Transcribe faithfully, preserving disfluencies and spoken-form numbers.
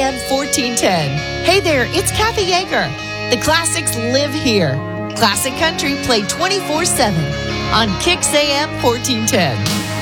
AM fourteen ten. Hey there, it's Kathy Yeager. The classics live here. Classic country played twenty-four seven on Kix A M fourteen ten.